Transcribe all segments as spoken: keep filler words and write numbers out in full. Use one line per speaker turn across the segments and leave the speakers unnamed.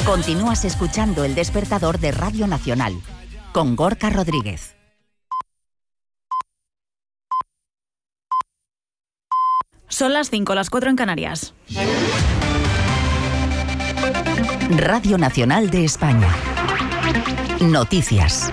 Continúas escuchando El Despertador de Radio Nacional, con Gorka Rodríguez.
Son las cinco, las cuatro en Canarias.
Radio Nacional de España. Noticias.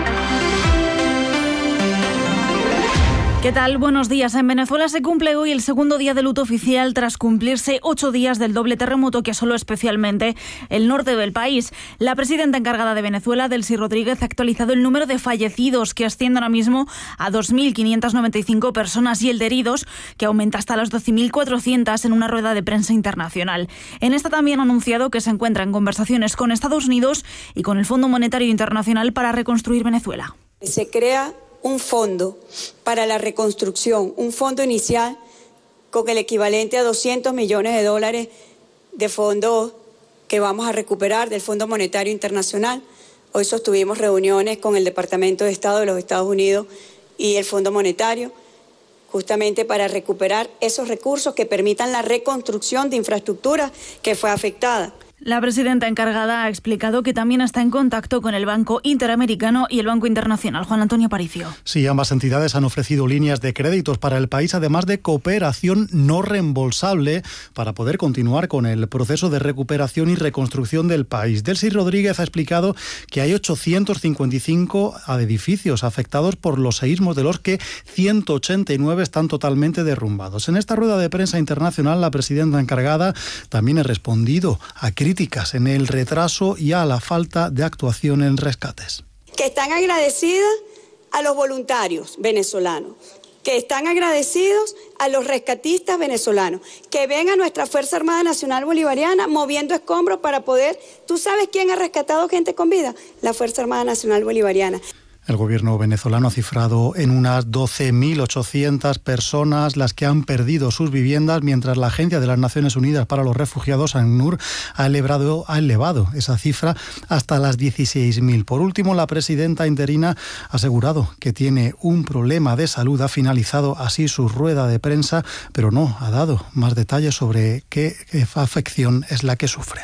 ¿Qué tal? Buenos días. En Venezuela se cumple hoy el segundo día de luto oficial tras cumplirse ocho días del doble terremoto que asoló especialmente el norte del país. La presidenta encargada de Venezuela, Delcy Rodríguez, ha actualizado el número de fallecidos, que asciende ahora mismo a dos mil quinientas noventa y cinco personas, y el de heridos, que aumenta hasta las doce mil cuatrocientos en una rueda de prensa internacional. En esta también ha anunciado que se encuentra en conversaciones con Estados Unidos y con el Fondo Monetario Internacional para reconstruir Venezuela.
Se crea un fondo para la reconstrucción, un fondo inicial con el equivalente a doscientos millones de dólares de fondos que vamos a recuperar del Fondo Monetario Internacional. Hoy sostuvimos reuniones con el Departamento de Estado de los Estados Unidos y el Fondo Monetario, justamente para recuperar esos recursos que permitan la reconstrucción de infraestructura que fue afectada.
La presidenta encargada ha explicado que también está en contacto con el Banco Interamericano y el Banco Internacional. Juan Antonio Aparicio.
Sí, ambas entidades han ofrecido líneas de créditos para el país, además de cooperación no reembolsable para poder continuar con el proceso de recuperación y reconstrucción del país. Delcy Rodríguez ha explicado que hay ochocientos cincuenta y cinco edificios afectados por los seísmos, de los que ciento ochenta y nueve están totalmente derrumbados. En esta rueda de prensa internacional, la presidenta encargada también ha respondido a críticas críticas en el retraso y a la falta de actuación en rescates.
Que están agradecidas a los voluntarios venezolanos, que están agradecidos a los rescatistas venezolanos, que ven a nuestra Fuerza Armada Nacional Bolivariana moviendo escombros para poder... ¿Tú sabes quién ha rescatado gente con vida? La Fuerza Armada Nacional Bolivariana.
El gobierno venezolano ha cifrado en unas doce mil ochocientas personas las que han perdido sus viviendas, mientras la Agencia de las Naciones Unidas para los Refugiados, ACNUR, ha elevado, ha elevado esa cifra hasta las dieciséis mil. Por último, la presidenta interina ha asegurado que tiene un problema de salud. Ha finalizado así su rueda de prensa, pero no ha dado más detalles sobre qué afección es la que sufre.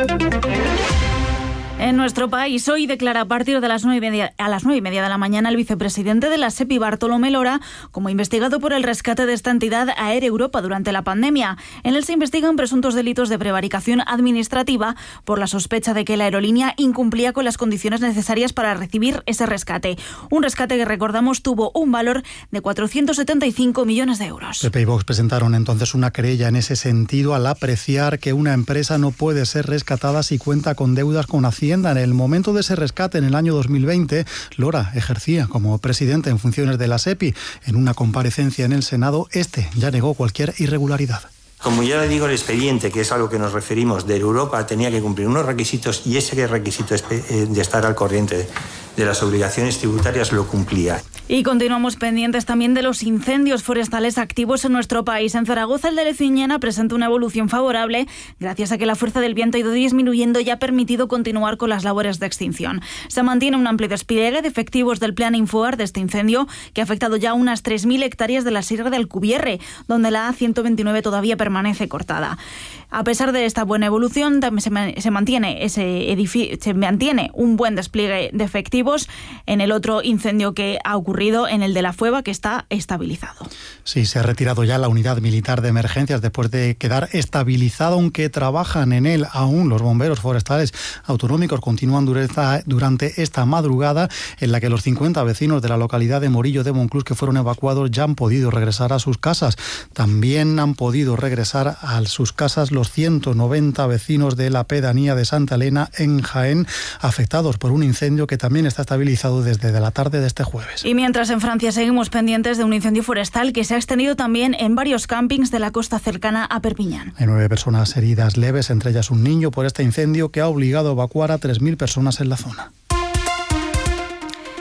En nuestro país, hoy declara a partir de las nueve y media, a las nueve y media de la mañana el vicepresidente de la SEPI, Bartolomé Lora, como investigado por el rescate de esta entidad a Air Europa durante la pandemia. En él se investigan presuntos delitos de prevaricación administrativa por la sospecha de que la aerolínea incumplía con las condiciones necesarias para recibir ese rescate. Un rescate que, recordamos, tuvo un valor de cuatrocientos setenta y cinco millones de euros.
P P y Vox presentaron entonces una querella en ese sentido al apreciar que una empresa no puede ser rescatada si cuenta con deudas con Hacienda. En el momento de ese rescate, en el año dos mil veinte, Lora ejercía como presidente en funciones de la SEPI. En una comparecencia en el Senado, este ya negó cualquier irregularidad.
Como ya le digo, el expediente, que es a lo que nos referimos, de Europa, tenía que cumplir unos requisitos, y ese requisito de estar al corriente de las obligaciones tributarias lo cumplía.
Y continuamos pendientes también de los incendios forestales activos en nuestro país. En Zaragoza, el de Leciñena presenta una evolución favorable gracias a que la fuerza del viento ha ido disminuyendo y ha permitido continuar con las labores de extinción. Se mantiene un amplio despliegue de efectivos del Plan Infoar de este incendio, que ha afectado ya unas tres mil hectáreas de la Sierra de Alcubierre, donde la A ciento veintinueve todavía permanece cortada. A pesar de esta buena evolución, también se, se, mantiene ese edificio, se mantiene un buen despliegue de efectivos en el otro incendio que ha ocurrido, en el de La Fueva, que está estabilizado.
Sí, se ha retirado ya la unidad militar de emergencias después de quedar estabilizado, aunque trabajan en él aún los bomberos forestales autonómicos. Continúan durante esta madrugada, en la que los cincuenta vecinos de la localidad de Morillo de Monclús que fueron evacuados ya han podido regresar a sus casas. También han podido regresar a sus casas los ciento noventa vecinos de la pedanía de Santa Elena en Jaén, afectados por un incendio que también está estabilizado desde la tarde de este jueves.
Y mientras en Francia seguimos pendientes de un incendio forestal que se ha extendido también en varios campings de la costa cercana a Perpiñán.
Hay nueve personas heridas leves, entre ellas un niño, por este incendio que ha obligado a evacuar a tres mil personas en la zona.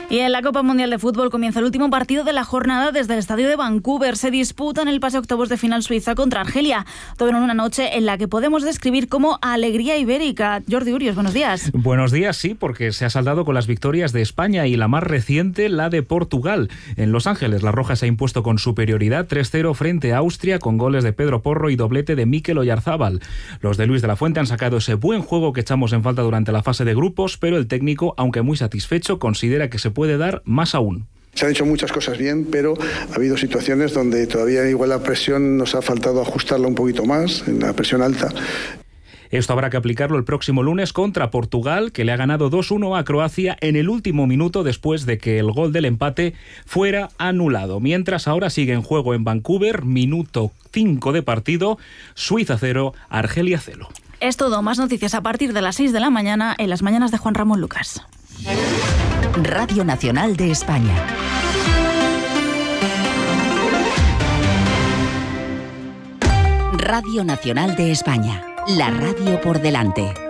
Y en la Copa Mundial de Fútbol comienza el último partido de la jornada desde el estadio de Vancouver. Se disputan el pase a octavos de final Suiza contra Argelia. Todo en una noche en la que podemos describir como alegría ibérica. Jordi Urios, buenos días.
Buenos días, sí, porque se ha saldado con las victorias de España y la más reciente, la de Portugal. En Los Ángeles, la Roja se ha impuesto con superioridad tres cero frente a Austria con goles de Pedro Porro y doblete de Mikel Oyarzábal. Los de Luis de la Fuente han sacado ese buen juego que echamos en falta durante la fase de grupos, pero el técnico, aunque muy satisfecho, considera que se puede dar más aún.
Se han hecho muchas cosas bien, pero ha habido situaciones donde todavía igual la presión nos ha faltado ajustarla un poquito más, en la presión alta.
Esto habrá que aplicarlo el próximo lunes contra Portugal, que le ha ganado dos uno a Croacia en el último minuto después de que el gol del empate fuera anulado. Mientras ahora sigue en juego en Vancouver, minuto cinco de partido, Suiza cero, Argelia cero.
Es todo, más noticias a partir de las seis de la mañana en las mañanas de Juan Ramón Lucas.
Radio Nacional de España. Radio Nacional de España. La radio por delante.